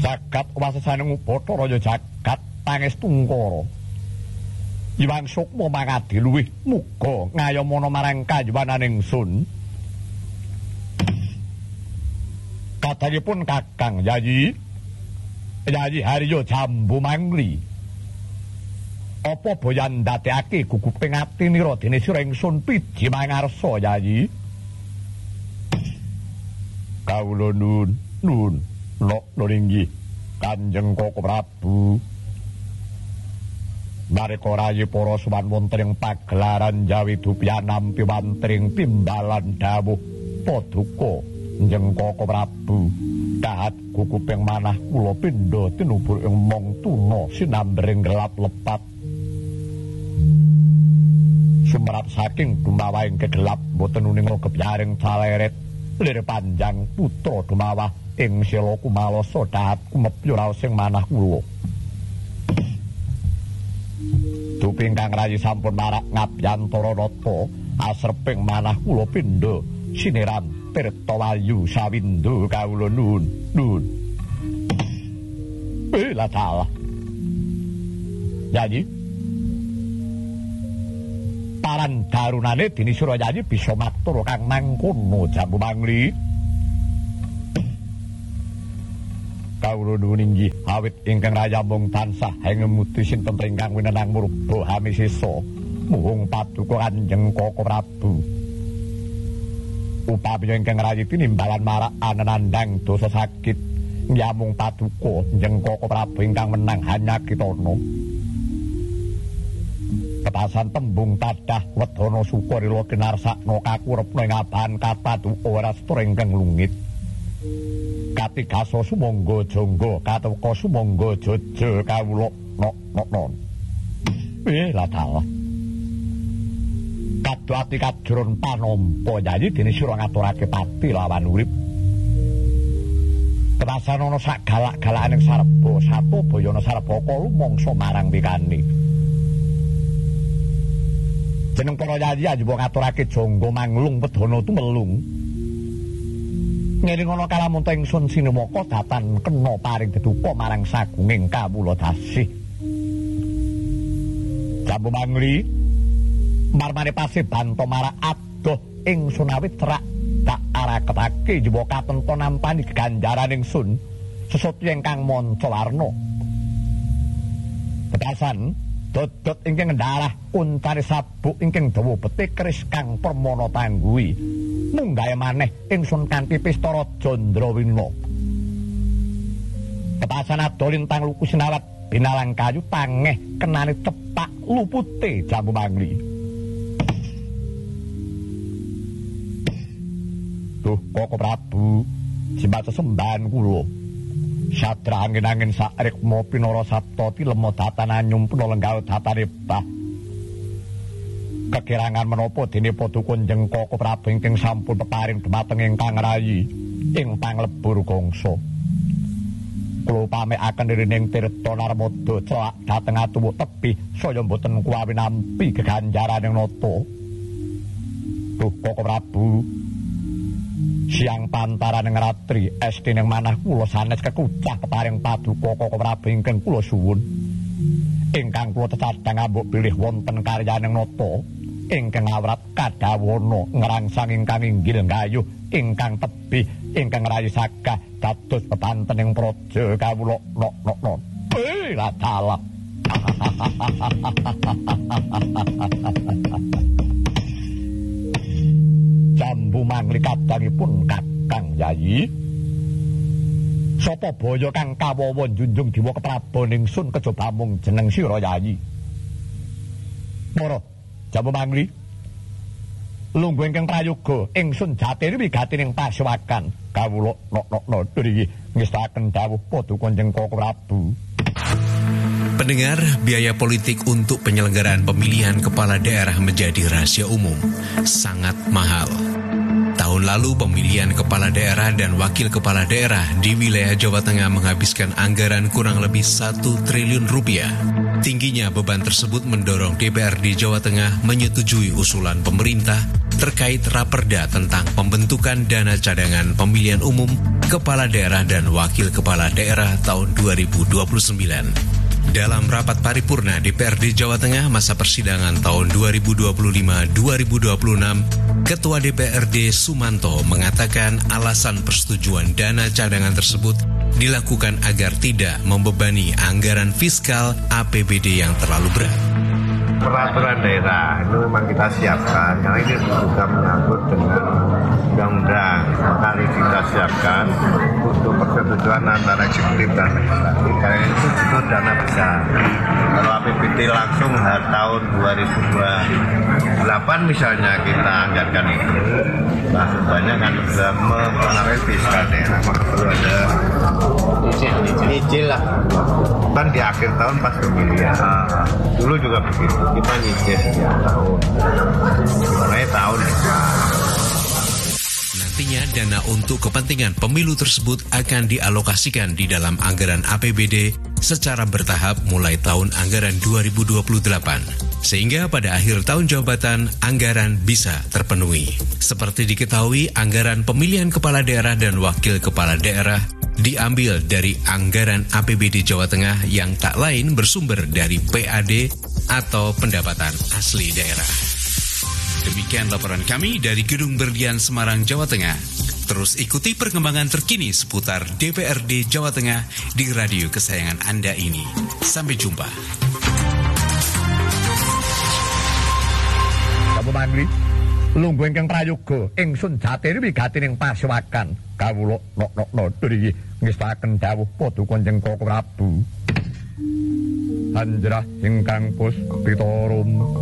Jagat wasesaning Bathara ya jagat pangestu Ngkara. Iwang Sukma mangadi luwih muga ngayomana marang kayuwananing sun. Kathahipun Kakang Yayi Harya Jambu Mangli. Apa boyan ndadekake guguping atinira dene sira ingsun piji mangarsa Yayi? Kawula nun inggih Kanjeng Koko Prabu. Nareka rayi para suwan wonten ing pagelaran Jawi Dupya nampi wantring timbalan dawuh paduka Kanjeng Koko Prabu. Dahat guguping manah kula pindha tinubur ing mong tuna sinambring gelap lepat. Sumrap saking dumawahing kegelap boten uning gebyaring caleret lir panjang putra dumawah ing sila kumalasa dahat kumepya raos ing manah kula. Duping kang rayi sampun marak ngabiyantara nata asreping manah kula pindha siniran tirta wayu sawindo kawula nun. Lah salah. Yayi paran darunane dene sira Yayi bisa matur kang mangkono Jambu Mangli. Kawula nuwun inggih awit ingkang raya mung tansah ngemuti sinten ingkang winenang murba hamisesa muhung paduka Kanjeng Koko Prabu. Upami ingkang rayi tinimbalan marak anandang dosa sakit nyamung paduka Kanjeng Koko Prabu ingkang menang hanyakitana. Ketasan tembung tadah wedana sukarila kinarsakna kakurepna ing abahan kapaduka ora setra ingkang lungit. Katigasa sumangga jangga kateka sumangga jaja kawula non. Lah dalah. Kadhati kajuron panampa Yayi dene sira ngaturake pati lawan urip. Ketasan ana sak galak-galakaning sarba sapa bayana sarbaka lumangsa marang pikani. Jeneng para Yayi ajeng ngaturake jangga manglung wedana tumelung. Ngiring ana kalamun ingsun sinemaka datan kena paring deduka marang sagunging kawula dasih. Jambu Mangli marmane pasih banto marak adoh ingsun awit cerak tak araketake jiwa katento nampani ganjaran ingsun sesuatu ingkang manca warna. Betasan dodot ingkang ngendalah untane sabuk ingkang dawa betik keris kang permana tangguhi. Munggahe maneh ingsun kanthi pista Jandrawina. Ketasan ado lintang luku sinawat binalang kayu tangeh kenane cepak lupute Jambu Mangli. Duh Koko Prabu, jimat sesembahan kula. Sadra angin-angin sarekma pinara sapta tilema datan anyum puna lenggaw datane bah. Kekirangan menapa dene paduka Kanjeng Koko Prabu ingkang sampun peparing dhumateng ingkang rayi ing panglebur gangsa. Kula pamekaken rining tirta narmada celak dhateng atuwuk tebih saya mboten kuwawi nampi geganjaraning nata. Duh Koko Prabu, siang pantaraning ratri esthing manah kula sanes kekucah peparing paduka Koko Prabu ingkang kula suwun. Ingkang kula cacadhang ambuk bilih wonten karyaning nata ingkang awrat kadawana ngrangsang ingkang inggil gayuh ingkang tebih ingkang rayi sagah dados bebantening praja kawula non. Lah dalah. Jambu Mangli kadangipun Kakang Yayi. Sapa baya kang kawawa njunjung jiwa keprabon ingsun kejaba mung jeneng sira Yayi. Mara Jambu Mangli lungguh ingkang prayoga ingsun jatine wigatining pasuwakan kawula non iki ngestaken dawuh paduka Kanjeng Koko Prabu. Pendengar, biaya politik untuk penyelenggaraan pemilihan kepala daerah menjadi rahasia umum, sangat mahal. Tahun lalu pemilihan kepala daerah dan wakil kepala daerah di wilayah Jawa Tengah menghabiskan anggaran kurang lebih 1 triliun rupiah. Tingginya beban tersebut mendorong DPRD Jawa Tengah menyetujui usulan pemerintah terkait Raperda tentang pembentukan dana cadangan pemilihan umum kepala daerah dan wakil kepala daerah tahun 2029. Dalam rapat paripurna DPRD Jawa Tengah masa persidangan tahun 2025-2026, Ketua DPRD Sumanto mengatakan alasan persetujuan dana cadangan tersebut dilakukan agar tidak membebani anggaran fiskal APBD yang terlalu berat. Peraturan daerah itu memang kita siapkan karena ini juga menyangkut dengan undang-undang, maka kita siapkan untuk persetujuan antara eksekutif dan legislatif. Karena itu butuh dana besar. Kalau APBD langsung tahun 2028 misalnya kita anggarkan itu, langsung banyak kan bisa mempengaruhi fiskal daerah. Maka perlu ada nyicil lah. Kan di akhir tahun pas pemilihan. Dulu juga begitu. Kita nyicil setiap tahun. Gimana tahun Nantinya dana untuk kepentingan pemilu tersebut akan dialokasikan di dalam anggaran APBD secara bertahap mulai tahun anggaran 2028. Sehingga pada akhir tahun jabatan, anggaran bisa terpenuhi. Seperti diketahui, anggaran pemilihan kepala daerah dan wakil kepala daerah diambil dari anggaran APBD Jawa Tengah yang tak lain bersumber dari PAD atau pendapatan asli daerah. Demikian laporan kami dari Gedung Berlian Semarang, Jawa Tengah. Terus ikuti perkembangan terkini seputar DPRD Jawa Tengah di radio kesayangan Anda ini. Sampai jumpa. Kamu mangli, lungguh ingkang prayoga ingsun jatine wigati ning Pasewakan. Kawula nok duri ngestaken dawuh Padha Kanjeng Koko Prabu. Anjrah ingkang puspita rum